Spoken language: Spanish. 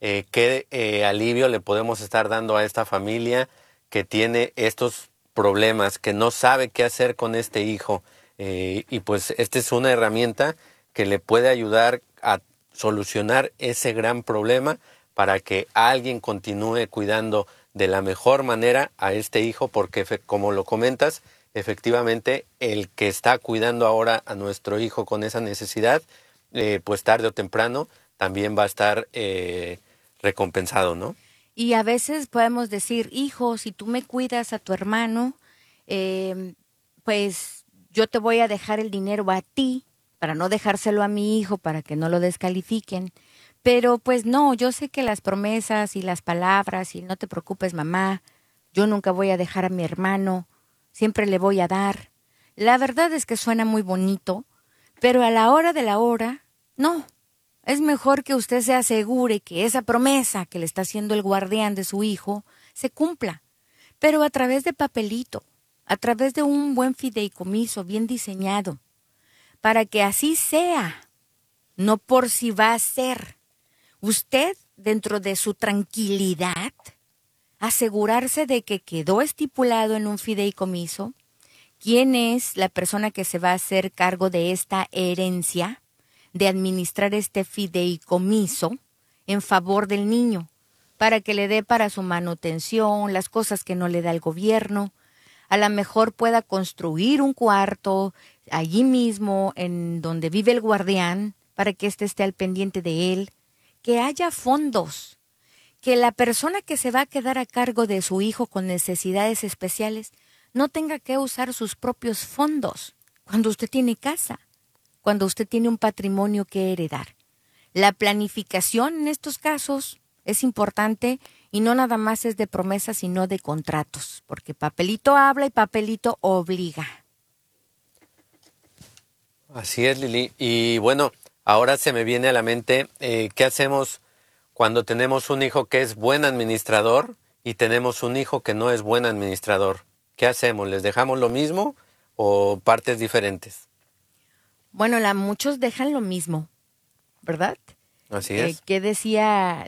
qué alivio le podemos estar dando a esta familia que tiene estos problemas, que no sabe qué hacer con este hijo. Y pues esta es una herramienta que le puede ayudar a solucionar ese gran problema para que alguien continúe cuidando de la mejor manera a este hijo, porque como lo comentas, efectivamente el que está cuidando ahora a nuestro hijo con esa necesidad, pues tarde o temprano también va a estar recompensado, ¿no? Y a veces podemos decir, hijo, si tú me cuidas a tu hermano, pues yo te voy a dejar el dinero a ti para no dejárselo a mi hijo, para que no lo descalifiquen. Pero pues no, yo sé que las promesas y las palabras y no te preocupes, mamá, yo nunca voy a dejar a mi hermano, siempre le voy a dar. La verdad es que suena muy bonito, pero a la hora de la hora, no. Es mejor que usted se asegure que esa promesa que le está haciendo el guardián de su hijo se cumpla, pero a través de papelito, a través de un buen fideicomiso bien diseñado, para que así sea, no por si va a ser. Usted, dentro de su tranquilidad, asegurarse de que quedó estipulado en un fideicomiso quién es la persona que se va a hacer cargo de esta herencia, de administrar este fideicomiso en favor del niño, para que le dé para su manutención, las cosas que no le da el gobierno. A lo mejor pueda construir un cuarto allí mismo, en donde vive el guardián, para que éste esté al pendiente de él, que haya fondos, que la persona que se va a quedar a cargo de su hijo con necesidades especiales no tenga que usar sus propios fondos cuando usted tiene casa, cuando usted tiene un patrimonio que heredar. La planificación en estos casos es importante y no nada más es de promesas, sino de contratos, porque papelito habla y papelito obliga. Así es, Lili. Y bueno, ahora se me viene a la mente, ¿qué hacemos cuando tenemos un hijo que es buen administrador y tenemos un hijo que no es buen administrador? ¿Qué hacemos? ¿Les dejamos lo mismo o partes diferentes? Bueno, muchos dejan lo mismo, ¿verdad? Así es. ¿Qué decía